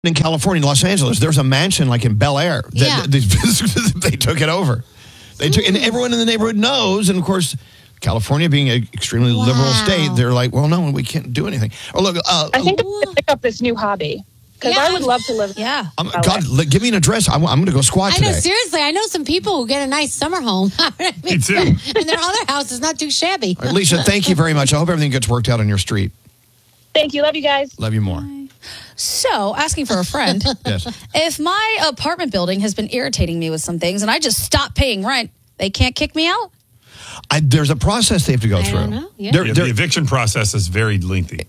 in California, Los Angeles, there's a mansion like in Bel Air that they took it over. They took, and everyone in the neighborhood knows. And of course, California being an extremely liberal state, they're like, well, no, we can't do anything. Or look, I think I'm going to pick up this new hobby because I would love to live. Yeah. God, give me an address. I'm going to go squat today. I know, seriously. I know some people who get a nice summer home. Me too. And their other house is not too shabby. All right, Lisa, thank you very much. I hope everything gets worked out on your street. Thank you. Love you guys. Love you more. So, asking for a friend. Yes. If my apartment building has been irritating me with some things and I just stop paying rent, they can't kick me out? There's a process they have to go through. I don't know. Yeah. The eviction process is very lengthy.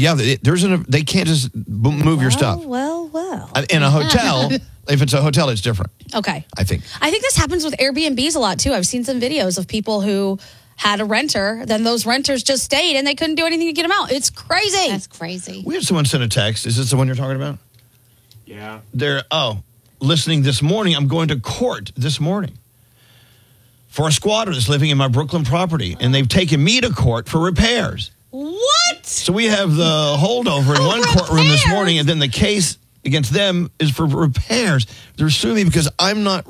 They can't just move your stuff. Well. In a hotel, if it's a hotel, it's different. Okay. I think this happens with Airbnbs a lot, too. I've seen some videos of people who had a renter, then those renters just stayed and they couldn't do anything to get them out. It's crazy. That's crazy. we had someone send a text. Is this the one you're talking about? Yeah. They're listening this morning. I'm going to court this morning for a squatter that's living in my Brooklyn property, and they've taken me to court for repairs. What? So we have the holdover in one courtroom this morning, and then the case against them is for repairs. They're suing me because I'm not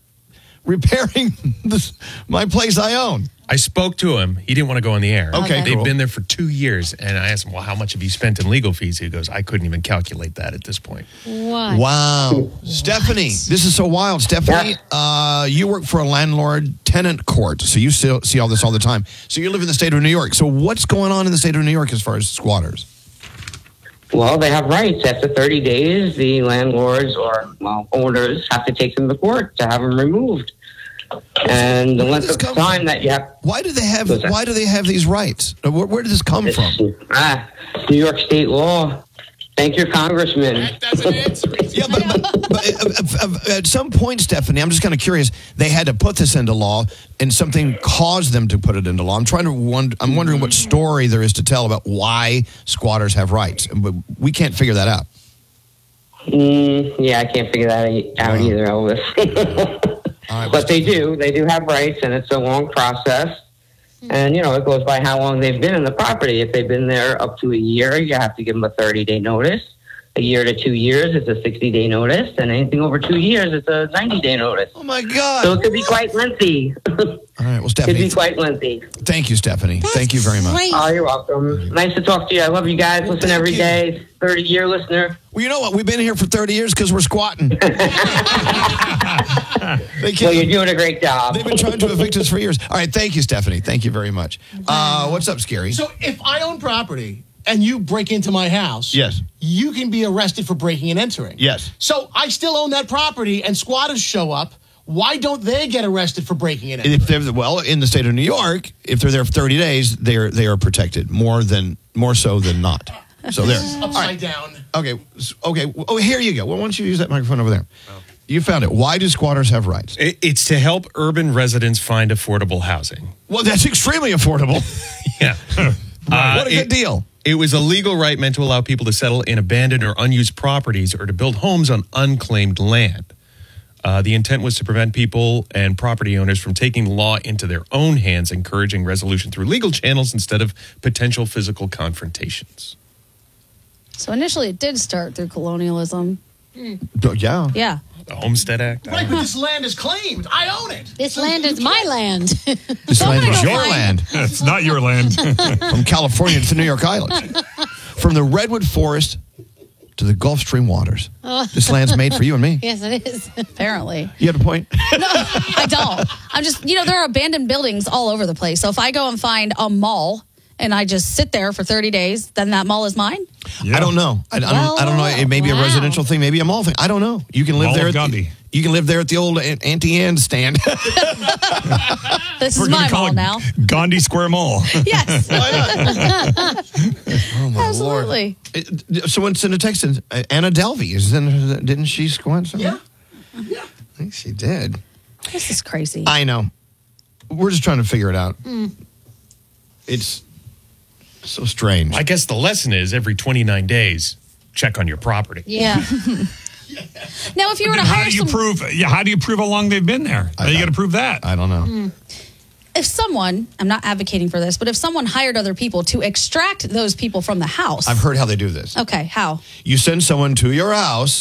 repairing my place I own. I spoke to him. He didn't want to go on the air. Okay, They've cool. been there for 2 years, and I asked him, well, how much have you spent in legal fees? He goes, I couldn't even calculate that at this point. What? Wow. Stephanie, this is so wild. Stephanie, you work for a landlord-tenant court, so you see all this all the time. So you live in the state of New York. So what's going on in the state of New York as far as squatters? Well, they have rights. After 30 days, the landlords or owners have to take them to court to have them removed. And the length of time that you have. Why do they have these rights? Where did this come from? New York state law. Thank your congressman. That doesn't answer it. Yeah, but at some point, Stephanie, I'm just kind of curious. They had to put this into law, and something caused them to put it into law. I'm wondering what story there is to tell about why squatters have rights, but we can't figure that out. Yeah, I can't figure that out either, Elvis. But they do. They do have rights, and it's a long process. And, it goes by how long they've been in the property. If they've been there up to a year, you have to give them a 30-day notice. A year to 2 years, it's a 60-day notice. And anything over 2 years, it's a 90-day notice. Oh, my God. So it could be quite lengthy. All right, well, It Stephanie. could be quite lengthy. Thank you, Stephanie. Thank you very much. Great. Oh, you're welcome. Nice to talk to you. I love you guys. Listen every day. 30-year listener. Well, you know what? We've been here for 30 years because we're squatting. Well, you're doing a great job. They've been trying to evict us for years. All right, thank you, Stephanie. Thank you very much. What's up, Scary? So if I own property and you break into my house, Yes. you can be arrested for breaking and entering. Yes. So I still own that property and squatters show up. Why don't they get arrested for breaking and entering? If they're in the state of New York, if they're there for 30 days, they are protected more so than not. So there. Upside down. Okay. Oh, here you go. Well, why don't you use that microphone over there? You found it. Why do squatters have rights? It's to help urban residents find affordable housing. Well, that's extremely affordable. Yeah. What a good deal. It was a legal right meant to allow people to settle in abandoned or unused properties or to build homes on unclaimed land. The intent was to prevent people and property owners from taking the law into their own hands, encouraging resolution through legal channels instead of potential physical confrontations. So initially it did start through colonialism. Yeah. Yeah. The Homestead Act. Right, but this land is claimed. I own it. This land is my land. This land is your land. It's not your land. From California to New York Island. From the Redwood Forest to the Gulf Stream waters. This land's made for you and me. Yes, it is. Apparently. You had a point? No, I don't. I'm just, there are abandoned buildings all over the place. So if I go and find a mall and I just sit there for 30 days, then that mall is mine? Yeah. I don't know. I don't know. It may be a residential thing, maybe a mall thing. I don't know. You can live Mall there. of Gandhi. You can live there at the old Auntie Anne's stand. This We're is gonna my call mall it now. Gandhi Square Mall. Yes. Oh my Absolutely. Lord! Someone sent a text in. Anna Delvey didn't she squat? Yeah. I think she did. This is crazy. I know. We're just trying to figure it out. It's so strange. I guess the lesson is every 29 days, check on your property. Yeah. Now, if you were to How hire do you prove? Yeah, how do you prove how long they've been there? How do you got to prove that? I don't know. if someone, I'm not advocating for this, but if someone hired other people to extract those people from the house. I've heard how they do this. Okay, how? You send someone to your house